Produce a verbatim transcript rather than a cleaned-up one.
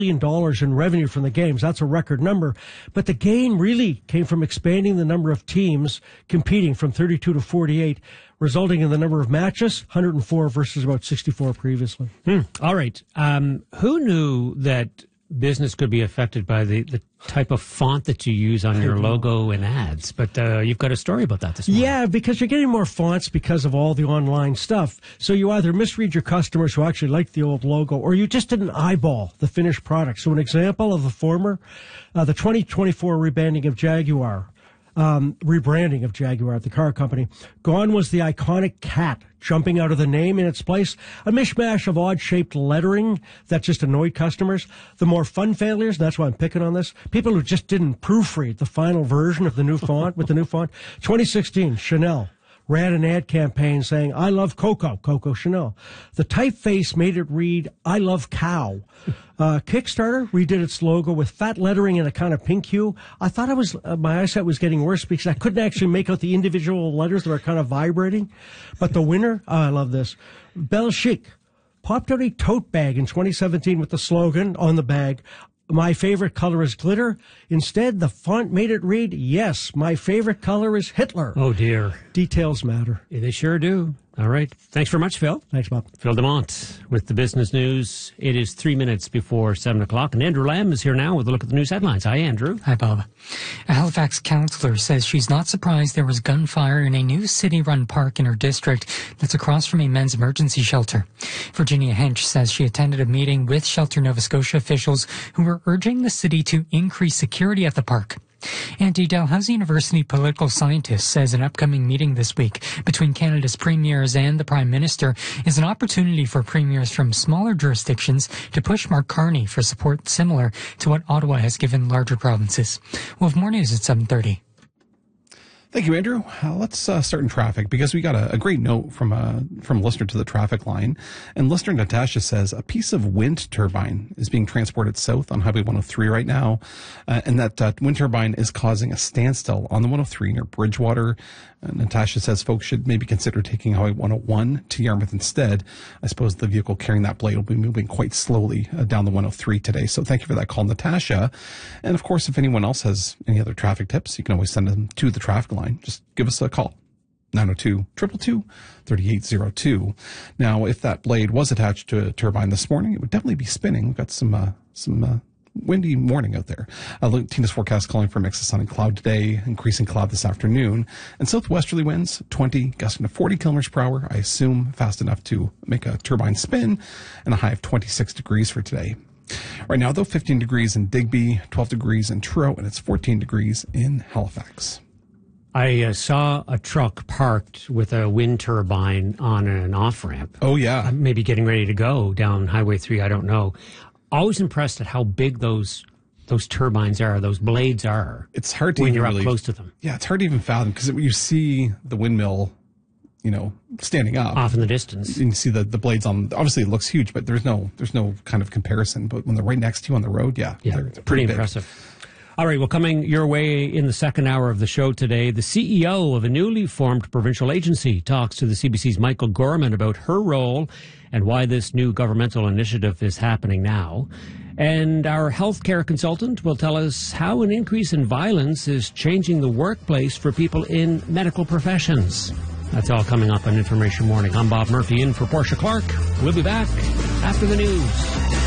billion dollars in revenue from the games. That's a record number. But the gain really came from expanding the number of teams competing from thirty-two to forty-eight, resulting in the number of matches, one hundred four versus about sixty-four previously. Hmm. All right. Um, who knew that business could be affected by the, the type of font that you use on your logo and ads? But uh, you've got a story about that this morning. Yeah, because you're getting more fonts because of all the online stuff. So you either misread your customers who actually like the old logo, or you just didn't eyeball the finished product. So an example of the former, uh, the twenty twenty-four rebranding of Jaguar. Um, rebranding of Jaguar, the car company. Gone was the iconic cat jumping out of the name. In its place, a mishmash of odd-shaped lettering that just annoyed customers. The more fun failures, and that's why I'm picking on this, people who just didn't proofread the final version of the new font with the new font. twenty sixteen, Chanel ran an ad campaign saying, I love Coco, Coco Chanel. The typeface made it read, I love cow. Uh, Kickstarter redid its logo with fat lettering in a kind of pink hue. I thought I was, uh, my eyesight was getting worse because I couldn't actually make out the individual letters that were kind of vibrating. But the winner, oh, I love this. Belle Chic popped out a tote bag in twenty seventeen with the slogan on the bag, my favorite color is glitter. Instead, the font made it read, yes, my favorite color is Hitler. Oh, dear. Details matter. Yeah, they sure do. All right. Thanks very much, Phil. Thanks, Bob. Phil DeMont with the business news. It is three minutes before seven o'clock, and Andrew Lamb is here now with a look at the news headlines. Hi, Andrew. Hi, Bob. A Halifax councillor says she's not surprised there was gunfire in a new city-run park in her district that's across from a men's emergency shelter. Virginia Hench says she attended a meeting with Shelter Nova Scotia officials who were urging the city to increase security at the park. And a Dalhousie University political scientist says an upcoming meeting this week between Canada's premiers and the Prime Minister is an opportunity for premiers from smaller jurisdictions to push Mark Carney for support similar to what Ottawa has given larger provinces. We'll have more news at seven thirty. Thank you, Andrew. Uh, let's uh, start in traffic because we got a, a great note from a from a listener to the traffic line. And listener Natasha says a piece of wind turbine is being transported south on Highway one oh three right now, uh, and that uh, wind turbine is causing a standstill on the one oh three near Bridgewater. Uh, Natasha says folks should maybe consider taking Highway one oh one to Yarmouth instead. I suppose the vehicle carrying that blade will be moving quite slowly uh, down the one oh three today. So thank you for that call, Natasha. And of course, if anyone else has any other traffic tips, you can always send them to the traffic line. Just give us a call. nine oh two, two two two, three eight zero two. Now, if that blade was attached to a turbine this morning, it would definitely be spinning. We've got some, uh, some, uh, windy morning out there. Uh, Tina's forecast calling for a mix of sun and cloud today, increasing cloud this afternoon, and southwesterly winds twenty, gusting to forty kilometers per hour. I assume fast enough to make a turbine spin, and a high of twenty-six degrees for today. Right now, though, fifteen degrees in Digby, twelve degrees in Truro, and it's fourteen degrees in Halifax. I uh, saw a truck parked with a wind turbine on an off-ramp. Oh, yeah. Uh, maybe getting ready to go down Highway three, I don't know. Always impressed at how big those those turbines are, those blades are. It's hard to when even you're really, up close to them. Yeah, it's hard to even fathom because you see the windmill, you know, standing up off in the distance, and you see the, the blades on. Obviously, it looks huge, but there's no there's no kind of comparison. But when they're right next to you on the road, yeah, yeah, they're, pretty, pretty impressive. All right, well, coming your way in the second hour of the show today, the C E O of a newly formed provincial agency talks to the C B C's Michael Gorman about her role and why this new governmental initiative is happening now. And our healthcare consultant will tell us how an increase in violence is changing the workplace for people in medical professions. That's all coming up on Information Morning. I'm Bob Murphy in for Portia Clark. We'll be back after the news.